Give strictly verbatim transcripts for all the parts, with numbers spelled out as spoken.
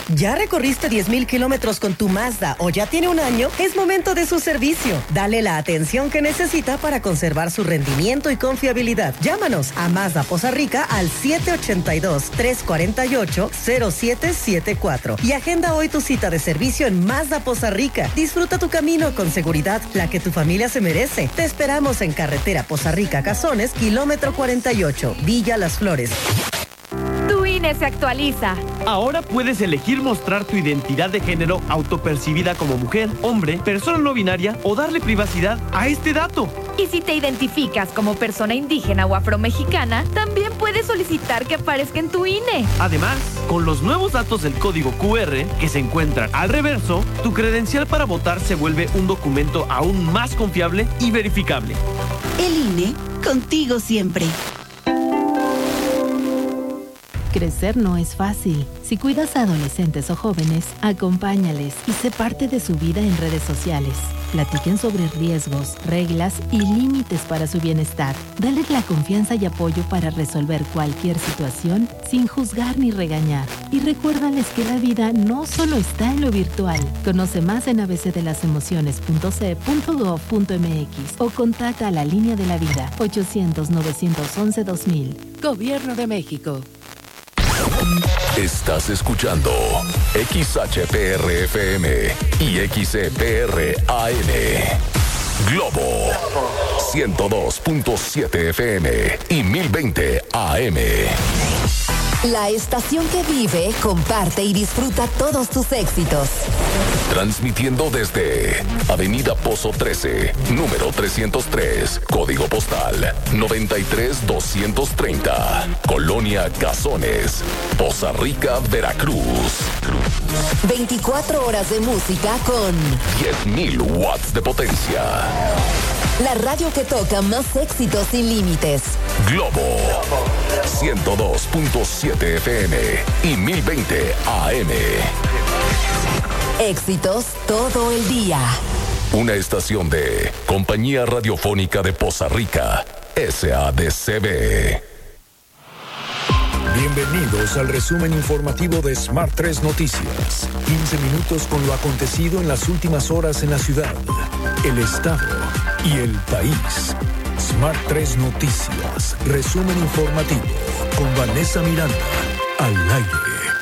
¿Ya recorriste diez mil kilómetros con tu Mazda o ya tiene un año? Es momento de su servicio. Dale la atención que necesita para conservar su rendimiento y confiabilidad. Llámanos a Mazda Poza Rica al siete ocho dos, tres cuatro ocho, cero siete siete cuatro y agenda hoy tu cita de servicio en Mazda Poza Rica. Disfruta tu camino con seguridad, la que tu familia se merece. Te esperamos en carretera Poza Rica Cazones, kilómetro cuarenta y ocho, Villa Las Flores. Tu I N E se actualiza. Ahora puedes elegir mostrar tu identidad de género autopercibida como mujer, hombre, persona no binaria o darle privacidad a este dato. Y si te identificas como persona indígena o afromexicana, también puedes solicitar que aparezca en tu I N E. Además, con los nuevos datos del código Q R que se encuentran al reverso, tu credencial para votar se vuelve un documento aún más confiable y verificable. El I N E, contigo siempre. Crecer no es fácil. Si cuidas a adolescentes o jóvenes, acompáñales y sé parte de su vida en redes sociales. Platiquen sobre riesgos, reglas y límites para su bienestar. Dales la confianza y apoyo para resolver cualquier situación sin juzgar ni regañar. Y recuérdales que la vida no solo está en lo virtual. Conoce más en a b c de las emociones punto c e punto gov punto m x o contacta a la línea de la vida ochocientos, novecientos once, dos mil. Gobierno de México. Estás escuchando X H P R F M y X E P R A M. Globo ciento dos punto siete F M y mil veinte A M. La estación que vive, comparte y disfruta todos tus éxitos. Transmitiendo desde Avenida Pozo trece, número trescientos tres, código postal noventa y tres doscientos treinta, Colonia Cazones, Poza Rica, Veracruz. veinticuatro horas de música con diez mil watts de potencia. La radio que toca más éxitos sin límites. Globo ciento dos punto siete F M y mil veinte A M. Éxitos todo el día. Una estación de Compañía Radiofónica de Poza Rica, S A D C B. Bienvenidos al resumen informativo de Smart tres Noticias. quince minutos con lo acontecido en las últimas horas en la ciudad, el estado y el país. Smart tres Noticias, resumen informativo con Vanessa Miranda, al aire.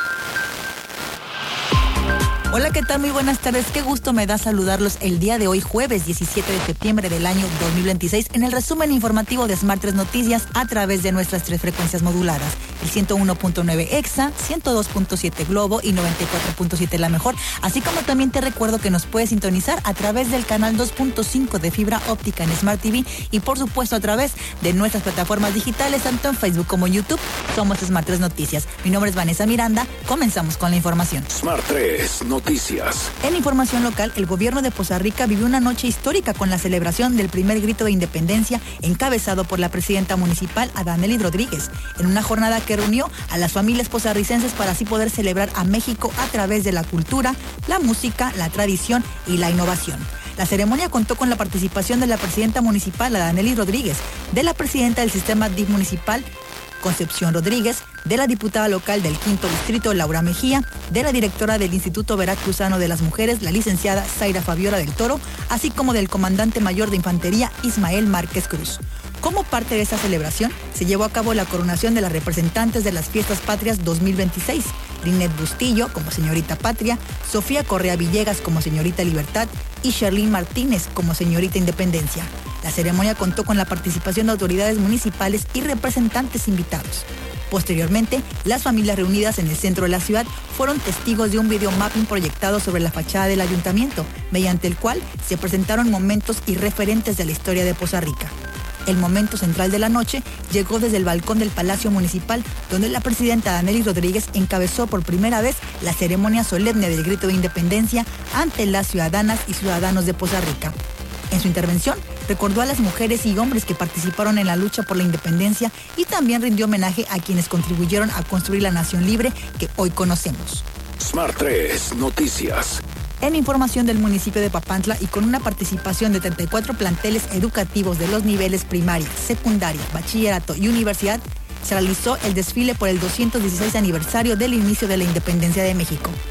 Hola, ¿qué tal? Muy buenas tardes. Qué gusto me da saludarlos el día de hoy, jueves diecisiete de septiembre del año dos mil veintiséis, en el resumen informativo de Smart tres Noticias a través de nuestras tres frecuencias moduladas. El ciento uno punto nueve EXA, ciento dos punto siete Globo y noventa y cuatro punto siete La Mejor. Así como también te recuerdo que nos puedes sintonizar a través del canal dos punto cinco de fibra óptica en Smart T V y por supuesto a través de nuestras plataformas digitales, tanto en Facebook como en YouTube. Somos Smart tres Noticias. Mi nombre es Vanessa Miranda. Comenzamos con la información. Smart tres Noticias. En información local, el gobierno de Poza Rica vivió una noche histórica con la celebración del primer grito de independencia encabezado por la presidenta municipal Adanelis Rodríguez, en una jornada que reunió a las familias pozarricenses para así poder celebrar a México a través de la cultura, la música, la tradición y la innovación. La ceremonia contó con la participación de la presidenta municipal Adanelis Rodríguez, de la presidenta del sistema D I F municipal Concepción Rodríguez, de la diputada local del quinto distrito Laura Mejía, de la directora del Instituto Veracruzano de las Mujeres, la licenciada Zaira Fabiola del Toro, así como del comandante mayor de infantería Ismael Márquez Cruz. Como parte de esta celebración, se llevó a cabo la coronación de las representantes de las Fiestas Patrias dos mil veintiséis, Linet Bustillo como señorita Patria, Sofía Correa Villegas como señorita Libertad y Sherlyn Martínez como señorita Independencia. La ceremonia contó con la participación de autoridades municipales y representantes invitados. Posteriormente, las familias reunidas en el centro de la ciudad fueron testigos de un video mapping proyectado sobre la fachada del ayuntamiento, mediante el cual se presentaron momentos y referentes de la historia de Poza Rica. El momento central de la noche llegó desde el balcón del Palacio Municipal, donde la presidenta Adanelis Rodríguez encabezó por primera vez la ceremonia solemne del grito de independencia ante las ciudadanas y ciudadanos de Poza Rica. En su intervención, recordó a las mujeres y hombres que participaron en la lucha por la independencia y también rindió homenaje a quienes contribuyeron a construir la nación libre que hoy conocemos. Smart tres Noticias. En información del municipio de Papantla y con una participación de treinta y cuatro planteles educativos de los niveles primaria, secundaria, bachillerato y universidad, se realizó el desfile por el doscientos dieciséis aniversario del inicio de la independencia de México.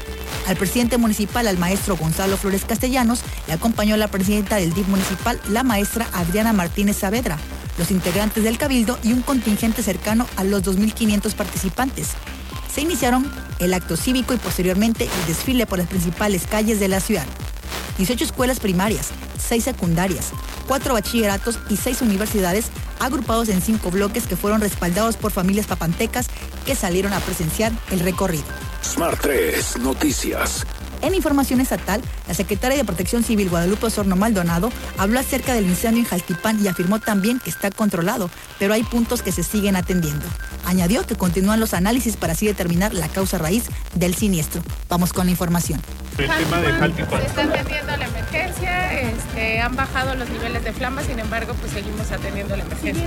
Al presidente municipal, al maestro Gonzalo Flores Castellanos, le acompañó la presidenta del D I F municipal, la maestra Adriana Martínez Saavedra, los integrantes del Cabildo y un contingente cercano a los dos mil quinientos participantes. Se iniciaron el acto cívico y posteriormente el desfile por las principales calles de la ciudad. dieciocho escuelas primarias, seis secundarias, cuatro bachilleratos y seis universidades agrupados en cinco bloques que fueron respaldados por familias papantecas que salieron a presenciar el recorrido. Smart tres Noticias. En información estatal, la secretaria de Protección Civil Guadalupe Osorno Maldonado habló acerca del incendio en Jaltipán y afirmó también que está controlado, pero hay puntos que se siguen atendiendo. Añadió que continúan los análisis para así determinar la causa raíz del siniestro. Vamos con la información. El tema de Jaltipán. Se está atendiendo la emergencia, este, han bajado los niveles de flama, sin embargo, pues seguimos atendiendo la emergencia.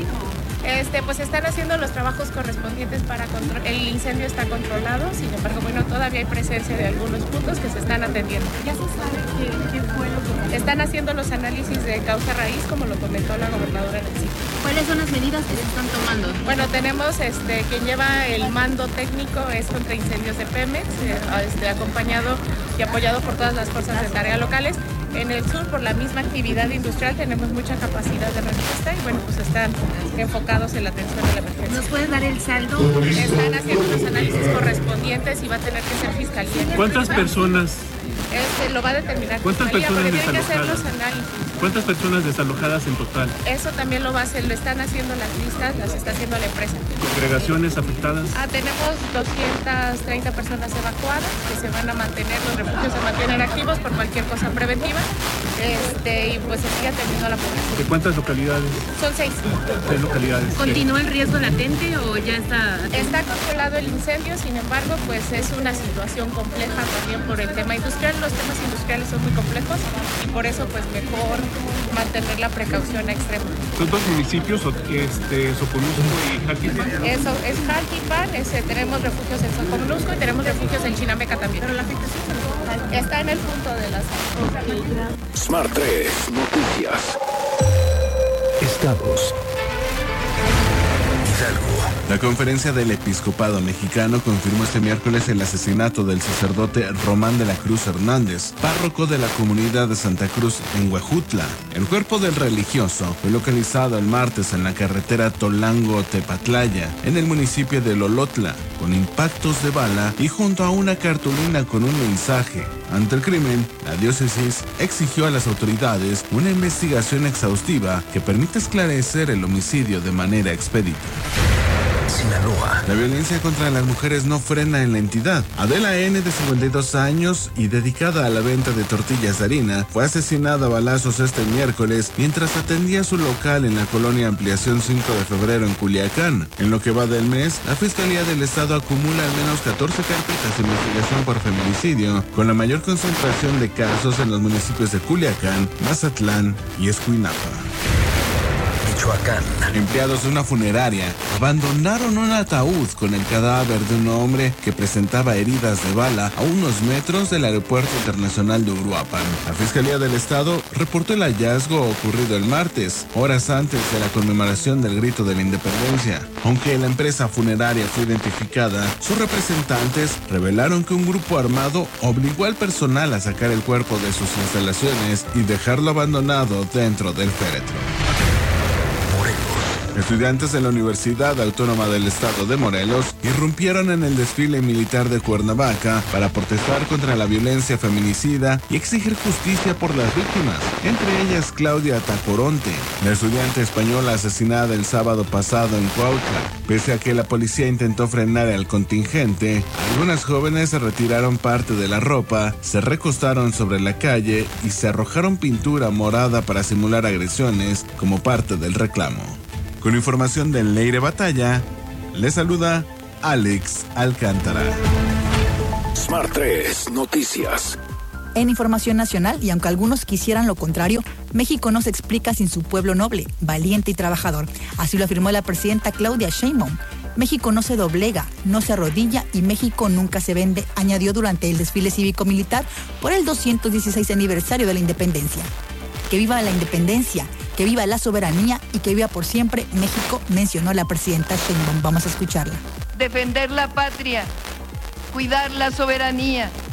Este, pues están haciendo los trabajos correspondientes para control. El incendio está controlado, sin embargo, bueno, todavía hay presencia de algunos puntos que se están atendiendo. ¿Ya se sabe qué, qué fue lo que... Están haciendo los análisis de causa raíz, como lo comentó la gobernadora en el sitio. ¿Cuáles son las medidas que se están tomando? Bueno, tenemos, este, quien lleva el mando técnico es contra incendios de Pemex, eh, este, acompañado y apoyado por todas las fuerzas de tarea locales. En el sur, por la misma actividad industrial, tenemos mucha capacidad de respuesta y bueno, pues están enfocados en la atención a la emergencia. ¿Nos puedes dar el saldo? Están haciendo los análisis correspondientes y va a tener que ser fiscalía. ¿Cuántas personas? Este, lo va a determinar ¿Cuántas fiscalía, personas pero tienen que hacer desalojadas? los análisis. ¿Cuántas personas desalojadas en total? Eso también lo va a hacer, lo están haciendo las listas, las está haciendo la empresa. ¿Congregaciones afectadas? Ah, tenemos doscientas treinta personas evacuadas que se van a mantener, los refugios se mantienen activos por cualquier cosa preventiva, este, y pues se sigue atendiendo a la población. ¿De cuántas localidades? Son seis. Seis localidades. ¿Continúa el riesgo latente o ya está? Está controlado el incendio, sin embargo, pues es una situación compleja también por el tema industrial. Los temas industriales son muy complejos y por eso pues mejor mantener la precaución extrema. ¿Son dos municipios, este, Soconusco y Jaltipán? Eso es Jaltipán, ese, tenemos refugios en Soconusco y tenemos refugios en Chinameca también. Pero la afectación está en el punto de las... Smart tres Noticias. Estados. La Conferencia del Episcopado Mexicano confirmó este miércoles el asesinato del sacerdote Román de la Cruz Hernández, párroco de la comunidad de Santa Cruz en Huejutla. El cuerpo del religioso fue localizado el martes en la carretera Tolango-Tepatlaya, en el municipio de Lolotla, con impactos de bala y junto a una cartulina con un mensaje. Ante el crimen, la diócesis exigió a las autoridades una investigación exhaustiva que permita esclarecer el homicidio de manera expedita. Sinaloa. La violencia contra las mujeres no frena en la entidad. Adela N., de cincuenta y dos años y dedicada a la venta de tortillas de harina, fue asesinada a balazos este miércoles mientras atendía su local en la colonia Ampliación cinco de febrero en Culiacán. En lo que va del mes, la Fiscalía del Estado acumula al menos catorce carpetas de investigación por feminicidio, con la mayor concentración de casos en los municipios de Culiacán, Mazatlán y Escuinapa. Michoacán. Empleados de una funeraria abandonaron un ataúd con el cadáver de un hombre que presentaba heridas de bala a unos metros del Aeropuerto Internacional de Uruapan. La Fiscalía del Estado reportó el hallazgo ocurrido el martes, horas antes de la conmemoración del Grito de la Independencia. Aunque la empresa funeraria fue identificada, sus representantes revelaron que un grupo armado obligó al personal a sacar el cuerpo de sus instalaciones y dejarlo abandonado dentro del féretro. Estudiantes de la Universidad Autónoma del Estado de Morelos irrumpieron en el desfile militar de Cuernavaca para protestar contra la violencia feminicida y exigir justicia por las víctimas, entre ellas Claudia Tacoronte, la estudiante española asesinada el sábado pasado en Cuautla. Pese a que la policía intentó frenar al contingente, algunas jóvenes se retiraron parte de la ropa, se recostaron sobre la calle y se arrojaron pintura morada para simular agresiones como parte del reclamo. Con información del Leire Batalla, le saluda Alex Alcántara. Smart tres Noticias. En información nacional, y aunque algunos quisieran lo contrario, México no se explica sin su pueblo noble, valiente y trabajador. Así lo afirmó la presidenta Claudia Sheinbaum. México no se doblega, no se arrodilla y México nunca se vende, añadió durante el desfile cívico-militar por el doscientos dieciséis aniversario de la independencia. Que viva la independencia, que viva la soberanía y que viva por siempre México, mencionó la presidenta Sheinbaum. Vamos a escucharla. Defender la patria, cuidar la soberanía,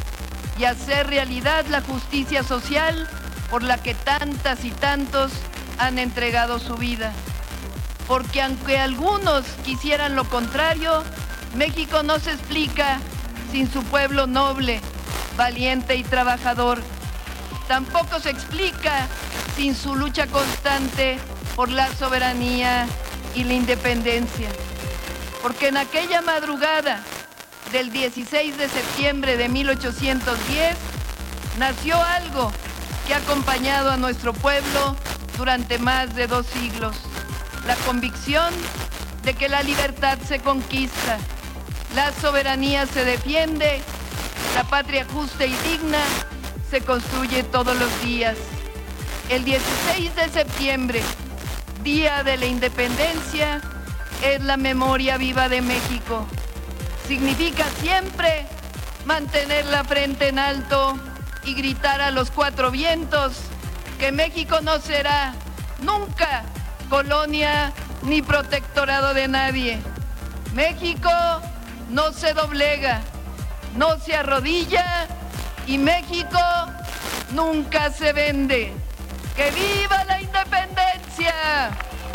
y hacer realidad la justicia social por la que tantas y tantos han entregado su vida. Porque aunque algunos quisieran lo contrario, México no se explica sin su pueblo noble, valiente y trabajador. Tampoco se explica sin su lucha constante por la soberanía y la independencia. Porque en aquella madrugada del dieciséis de septiembre de mil ochocientos diez nació algo que ha acompañado a nuestro pueblo durante más de dos siglos. La convicción de que la libertad se conquista, la soberanía se defiende, la patria justa y digna se construye todos los días. El dieciséis de septiembre, Día de la Independencia, es la memoria viva de México. Significa siempre mantener la frente en alto y gritar a los cuatro vientos que México no será nunca colonia ni protectorado de nadie. México no se doblega, no se arrodilla y México nunca se vende. ¡Que viva la independencia!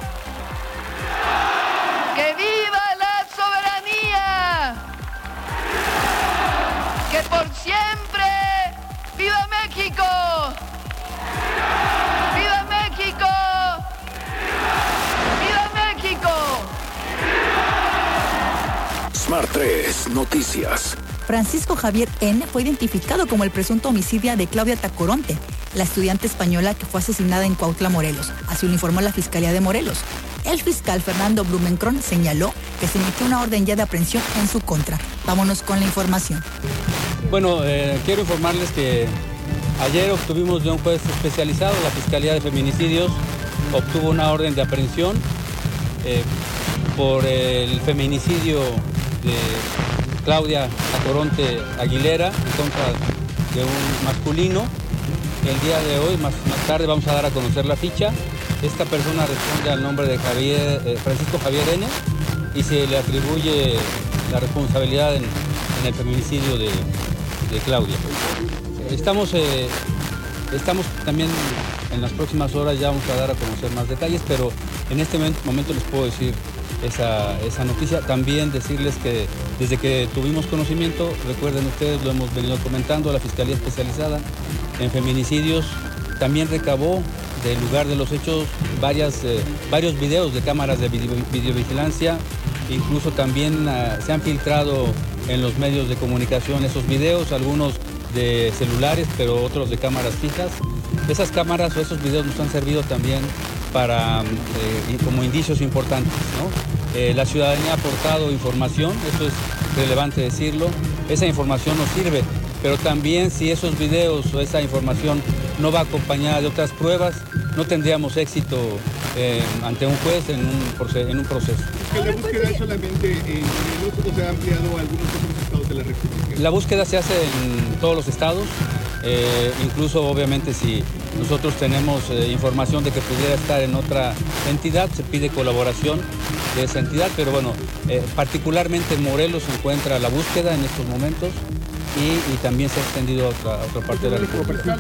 ¡Que viva la soberanía! ¡Que por siempre viva México! ¡Viva México! ¡Viva México! Smart tres Noticias. Francisco Javier N. fue identificado como el presunto homicida de Claudia Tacoronte, la estudiante española que fue asesinada en Cuautla, Morelos. Así lo informó la Fiscalía de Morelos. El fiscal Fernando Blumenkron señaló que se emitió una orden ya de aprehensión en su contra. Vámonos con la información. Bueno, eh, quiero informarles que ayer obtuvimos de un juez especializado, la Fiscalía de Feminicidios obtuvo una orden de aprehensión eh, por el feminicidio de Claudia Tacoronte Aguilera en contra de un masculino. El día de hoy, más, más tarde, vamos a dar a conocer la ficha. Esta persona responde al nombre de Javier, eh, Francisco Javier N. y se le atribuye la responsabilidad en, en el feminicidio de, de Claudia. Estamos, eh, estamos también en las próximas horas, ya vamos a dar a conocer más detalles, pero en este momento les puedo decir esa, esa noticia. También decirles que desde que tuvimos conocimiento, recuerden ustedes, lo hemos venido comentando, la Fiscalía Especializada en Feminicidios también recabó del lugar de los hechos varias, eh, varios videos de cámaras de video, videovigilancia. Incluso también uh, se han filtrado en los medios de comunicación esos videos, algunos de celulares, pero otros de cámaras fijas. Esas cámaras o esos videos nos han servido también para, eh, como indicios importantes, ¿no? Eh, la ciudadanía ha aportado información, eso es relevante decirlo. Esa información nos sirve, pero también si esos videos o esa información no va acompañada de otras pruebas, no tendríamos éxito eh, ante un juez en un, proceso, en un proceso. ¿Que la búsqueda es solamente en Morelos o se ha ampliado a algunos otros estados de la República? La búsqueda se hace en todos los estados, eh, incluso obviamente si nosotros tenemos eh, información de que pudiera estar en otra entidad, se pide colaboración de esa entidad, pero bueno, eh, particularmente en Morelos se encuentra la búsqueda en estos momentos. Y, y también se ha extendido a otra, a otra parte de la República.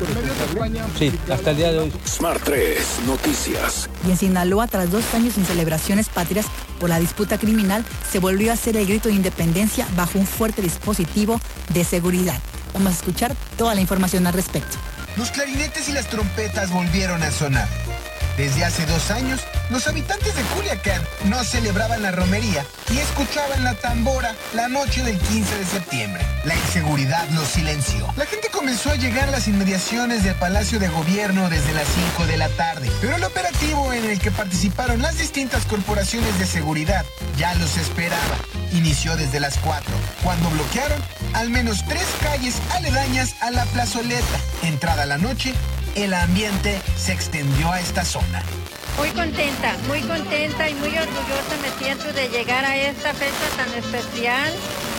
Sí, hasta el día de hoy. Smart tres Noticias. Y en Sinaloa, tras dos años sin celebraciones patrias por la disputa criminal, se volvió a hacer el grito de independencia bajo un fuerte dispositivo de seguridad. Vamos a escuchar toda la información al respecto. Los clarinetes y las trompetas volvieron a sonar. Desde hace dos años, los habitantes de Culiacán no celebraban la romería y escuchaban la tambora la noche del quince de septiembre. La inseguridad los silenció. La gente comenzó a llegar a las inmediaciones del Palacio de Gobierno desde las cinco de la tarde, pero el operativo en el que participaron las distintas corporaciones de seguridad ya los esperaba. Inició desde las cuatro, cuando bloquearon al menos tres calles aledañas a la plazoleta. Entrada la noche, el ambiente se extendió a esta zona. Muy contenta, muy contenta y muy orgullosa me siento de llegar a esta fecha tan especial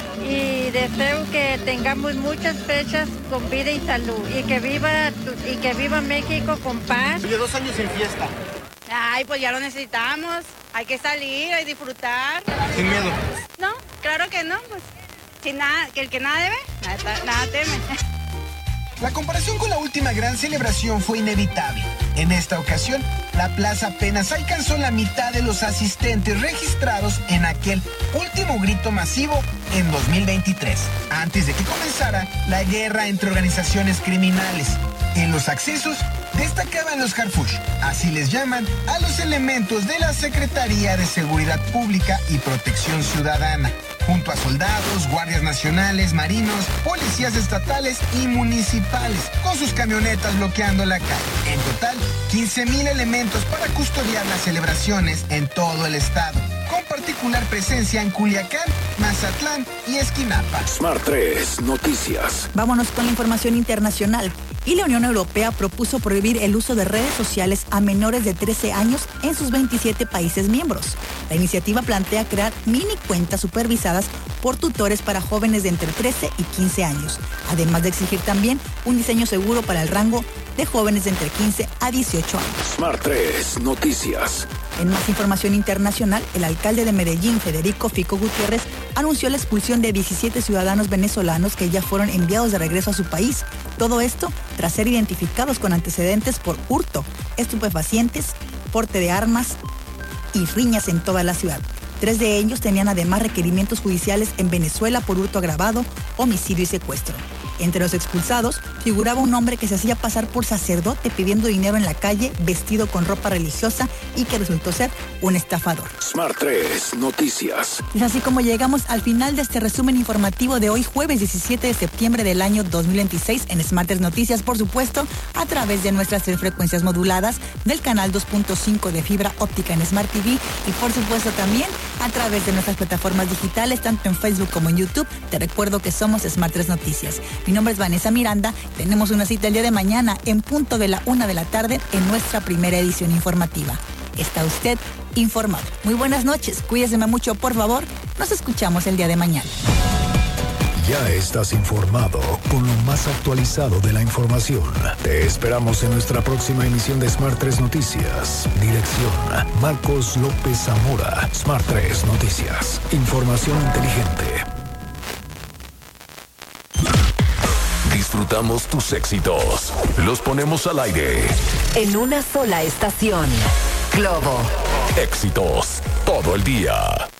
y deseo que tengamos muchas fechas con vida y salud y que viva y que viva México con paz. Oye, dos años sin fiesta. Ay, pues ya lo necesitamos. Hay que salir, hay que disfrutar. ¿Sin miedo? No, claro que no, pues. Si nada, que el que nada debe, nada, nada teme. La comparación con la última gran celebración fue inevitable. En esta ocasión, la plaza apenas alcanzó la mitad de los asistentes registrados en aquel último grito masivo en dos mil veintitrés, antes de que comenzara la guerra entre organizaciones criminales. En los accesos destacaban los Harfush, así les llaman a los elementos de la Secretaría de Seguridad Pública y Protección Ciudadana, junto a soldados, guardias nacionales, marinos, policías estatales y municipales, con sus camionetas bloqueando la calle. En total, quince mil elementos para custodiar las celebraciones en todo el estado, con particular presencia en Culiacán, Mazatlán y Esquinapa. Smart tres Noticias. Vámonos con la información internacional. Y la Unión Europea propuso prohibir el uso de redes sociales a menores de trece años en sus veintisiete países miembros. La iniciativa plantea crear mini cuentas supervisadas por tutores para jóvenes de entre trece y quince años, además de exigir también un diseño seguro para el rango de jóvenes de entre quince a dieciocho años. Smart tres Noticias. En más información internacional, el alcalde de Medellín, Federico Fico Gutiérrez, anunció la expulsión de diecisiete ciudadanos venezolanos que ya fueron enviados de regreso a su país. Todo esto tras ser identificados con antecedentes por hurto, estupefacientes, porte de armas y riñas en toda la ciudad. Tres de ellos tenían además requerimientos judiciales en Venezuela por hurto agravado, homicidio y secuestro. Entre los expulsados figuraba un hombre que se hacía pasar por sacerdote pidiendo dinero en la calle, vestido con ropa religiosa y que resultó ser un estafador. Smart tres Noticias. Es así como llegamos al final de este resumen informativo de hoy, jueves diecisiete de septiembre del año dos mil veintiséis en Smart tres Noticias, por supuesto, a través de nuestras tres frecuencias moduladas del canal dos punto cinco de fibra óptica en Smart T V y por supuesto también a través de nuestras plataformas digitales, tanto en Facebook como en YouTube. Te recuerdo que somos Smart tres Noticias. Mi nombre es Vanessa Miranda. Tenemos una cita el día de mañana en punto de la una de la tarde en nuestra primera edición informativa. Está usted informado. Muy buenas noches. Cuídese mucho, por favor. Nos escuchamos el día de mañana. Ya estás informado con lo más actualizado de la información. Te esperamos en nuestra próxima emisión de Smart tres Noticias. Dirección: Marcos López Zamora. Smart tres Noticias. Información inteligente. Disfrutamos tus éxitos. Los ponemos al aire. En una sola estación. Globo. Éxitos todo el día.